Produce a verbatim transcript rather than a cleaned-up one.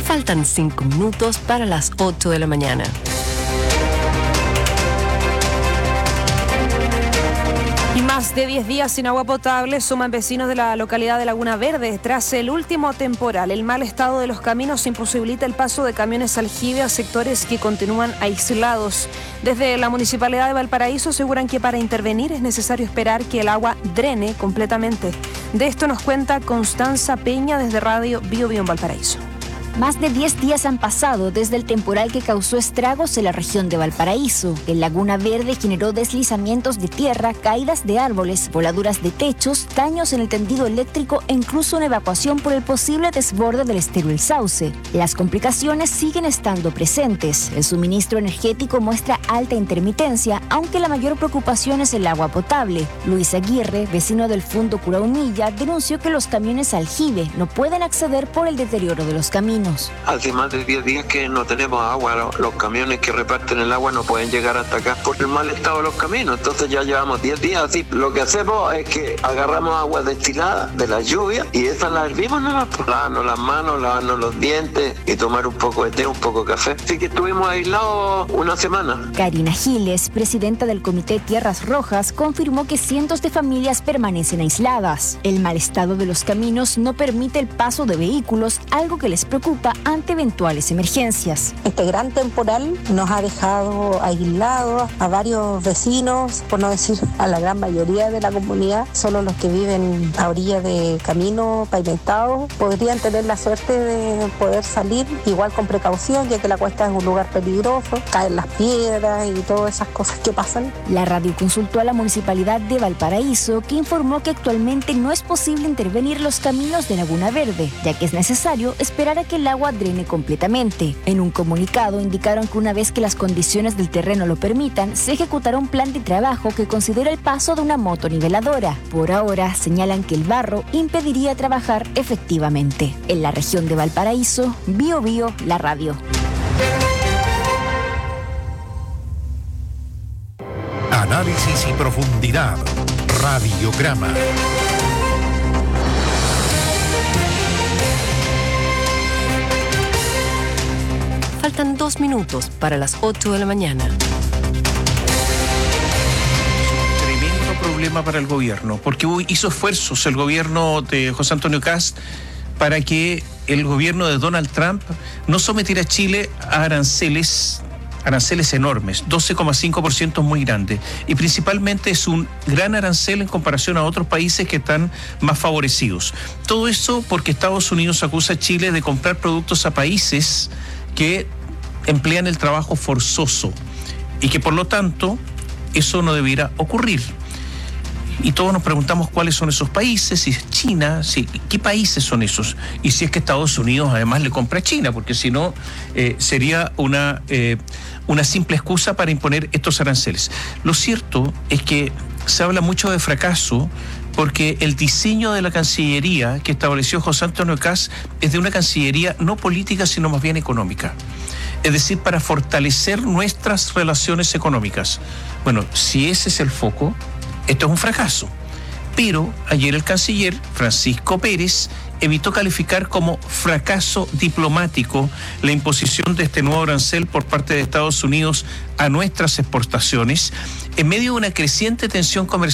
Faltan cinco minutos para las ocho de la mañana. Y más de diez días sin agua potable suman vecinos de la localidad de Laguna Verde. Tras el último temporal, el mal estado de los caminos imposibilita el paso de camiones aljibe a sectores que continúan aislados. Desde la Municipalidad de Valparaíso aseguran que para intervenir es necesario esperar que el agua drene completamente. De esto nos cuenta Constanza Peña desde Radio Bio Bio en Valparaíso. Más de diez días han pasado desde el temporal que causó estragos en la región de Valparaíso. En Laguna Verde generó deslizamientos de tierra, caídas de árboles, voladuras de techos, daños en el tendido eléctrico e incluso una evacuación por el posible desborde del estero El Sauce. Las complicaciones siguen estando presentes. El suministro energético muestra alta intermitencia, aunque la mayor preocupación es el agua potable. Luis Aguirre, vecino del Fundo Curaumilla, denunció que los camiones aljibe no pueden acceder por el deterioro de los caminos. Hace más de diez días que no tenemos agua. Los, los camiones que reparten el agua no pueden llegar hasta acá por el mal estado de los caminos. Entonces ya llevamos diez días así. Lo que hacemos es que agarramos agua destilada de la lluvia y esa la hervimos nomás, pues, lavarnos las manos, lavarnos los dientes y tomar un poco de té, un poco de café. Así que estuvimos aislados una semana. Karina Giles, presidenta del Comité Tierras Rojas, confirmó que cientos de familias permanecen aisladas. El mal estado de los caminos no permite el paso de vehículos, algo que les preocupa ante eventuales emergencias. Este gran temporal nos ha dejado aislados a varios vecinos, por no decir a la gran mayoría de la comunidad. Solo los que viven a orilla de camino pavimentado podrían tener la suerte de poder salir, igual con precaución, ya que la cuesta es un lugar peligroso, caen las piedras y todas esas cosas que pasan. La radio consultó a la Municipalidad de Valparaíso, que informó que actualmente no es posible intervenir los caminos de Laguna Verde, ya que es necesario esperar a que el agua drene completamente. En un comunicado indicaron que una vez que las condiciones del terreno lo permitan, se ejecutará un plan de trabajo que considera el paso de una motoniveladora. Por ahora, señalan que el barro impediría trabajar efectivamente. En la región de Valparaíso, Bio Bio, la radio. Análisis y profundidad. Radiograma. Faltan dos minutos para las ocho de la mañana. Tremendo problema para el gobierno, porque hizo esfuerzos el gobierno de José Antonio Kast para que el gobierno de Donald Trump no sometiera a Chile a aranceles, aranceles enormes, doce coma cinco por ciento muy grande, y principalmente es un gran arancel en comparación a otros países que están más favorecidos. Todo eso porque Estados Unidos acusa a Chile de comprar productos a países que emplean el trabajo forzoso y que por lo tanto eso no debiera ocurrir. Y todos nos preguntamos cuáles son esos países, si es China, si, qué países son esos, y si es que Estados Unidos además le compra a China, porque si no eh, sería una, eh, una simple excusa para imponer estos aranceles. Lo cierto es que se habla mucho de fracaso porque el diseño de la Cancillería que estableció José Antonio Kast es de una Cancillería no política, sino más bien económica. Es decir, para fortalecer nuestras relaciones económicas. Bueno, si ese es el foco, esto es un fracaso. Pero ayer el canciller Francisco Pérez evitó calificar como fracaso diplomático la imposición de este nuevo arancel por parte de Estados Unidos a nuestras exportaciones en medio de una creciente tensión comercial